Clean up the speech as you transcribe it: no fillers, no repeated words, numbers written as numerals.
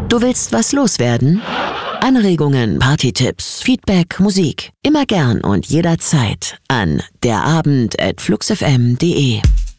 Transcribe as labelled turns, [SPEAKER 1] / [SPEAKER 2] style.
[SPEAKER 1] Du willst was loswerden? Anregungen, Partytipps, Feedback, Musik. Immer gern und jederzeit an derabend@fluxfm.de.